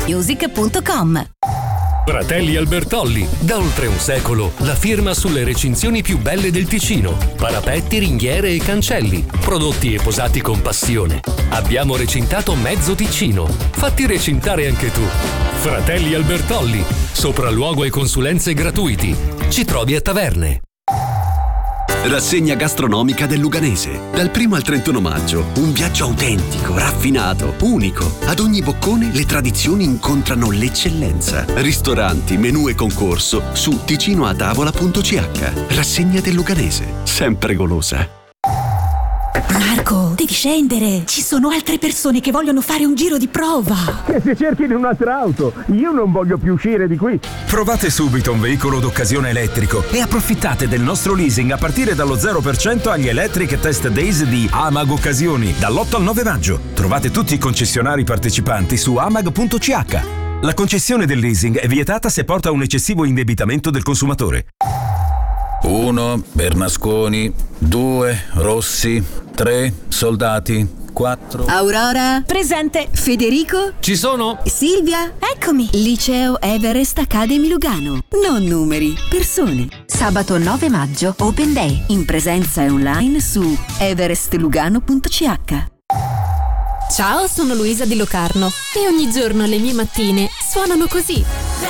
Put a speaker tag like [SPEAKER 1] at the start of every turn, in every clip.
[SPEAKER 1] www.music.com.
[SPEAKER 2] Fratelli Albertolli, da oltre un secolo, la firma sulle recinzioni più belle del Ticino. Parapetti, ringhiere e cancelli, prodotti e posati con passione. Abbiamo recintato mezzo Ticino. Fatti recintare anche tu. Fratelli Albertolli, sopralluogo e consulenze gratuiti. Ci trovi a Taverne.
[SPEAKER 3] Rassegna gastronomica del Luganese. Dal 1 al 31 maggio, un viaggio autentico, raffinato, unico. Ad ogni boccone le tradizioni incontrano l'eccellenza. Ristoranti, menù e concorso su ticinoatavola.ch. Rassegna del Luganese, sempre golosa.
[SPEAKER 1] Marco, devi scendere. Ci sono altre persone che vogliono fare un giro di prova.
[SPEAKER 4] Che si cerchino un'altra auto. Io non voglio più uscire di qui.
[SPEAKER 5] Provate subito un veicolo d'occasione elettrico e approfittate del nostro leasing a partire dallo 0% agli Electric Test Days di Amag Occasioni dall'8 al 9 maggio. Trovate tutti i concessionari partecipanti su amag.ch. La concessione del leasing è vietata se porta a un eccessivo indebitamento del consumatore.
[SPEAKER 6] 1 Bernasconi, 2 Rossi, 3 Soldati, 4
[SPEAKER 1] Aurora, presente. Federico,
[SPEAKER 2] Ci sono?
[SPEAKER 1] Silvia, eccomi. Liceo Everest Academy Lugano. Non numeri, persone. Sabato 9 maggio, Open Day, in presenza e online su everestlugano.ch.
[SPEAKER 7] Ciao, sono Luisa di Locarno e ogni giorno le mie mattine suonano così.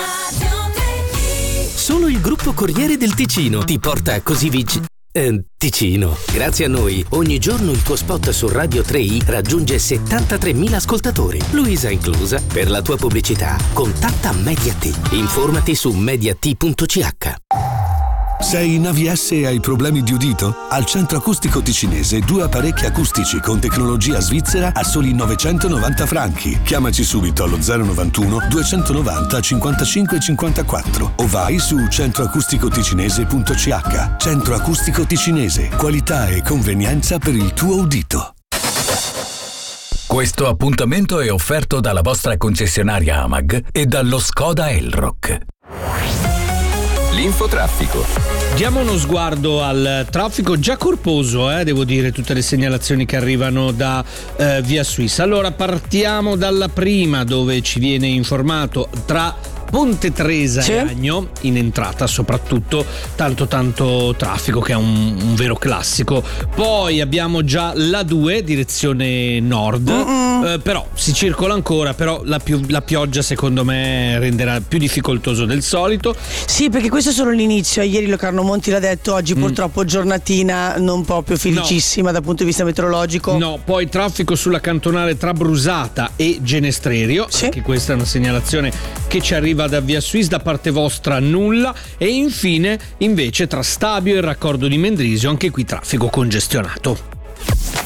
[SPEAKER 8] Solo il gruppo Corriere del Ticino ti porta così Ticino. Grazie a noi, ogni giorno il tuo spot su Radio 3i raggiunge 73.000 ascoltatori, Luisa inclusa. Per la tua pubblicità, contatta Mediat. Informati su mediat.ch.
[SPEAKER 9] Sei in AVS e hai problemi di udito? Al Centro Acustico Ticinese 2 apparecchi acustici con tecnologia svizzera a soli 990 franchi. Chiamaci subito allo 091 290 55 54 o vai su centroacusticoticinese.ch. Centro Acustico Ticinese, qualità e convenienza per il tuo udito.
[SPEAKER 10] Questo appuntamento è offerto dalla vostra concessionaria Amag e dallo Skoda Elrock.
[SPEAKER 11] L'infotraffico.
[SPEAKER 12] Diamo uno sguardo al traffico già corposo, devo dire, tutte le segnalazioni che arrivano da Via Suisse. Allora partiamo dalla prima, dove ci viene informato tra Ponte Tresa e Agno, in entrata soprattutto, tanto traffico che è un vero classico. Poi abbiamo già la 2 direzione nord, però si circola ancora, però la pioggia secondo me renderà più difficoltoso del solito.
[SPEAKER 13] Sì, perché questo è solo l'inizio. Ieri Locarno Monti l'ha detto, oggi purtroppo giornatina non proprio felicissima dal punto di vista meteorologico.
[SPEAKER 12] No, poi traffico sulla cantonale tra Brusata e Genestrerio, anche questa è una segnalazione che ci arriva da Via Suisse. Da parte vostra nulla. E infine invece tra Stabio e il raccordo di Mendrisio, anche qui traffico congestionato.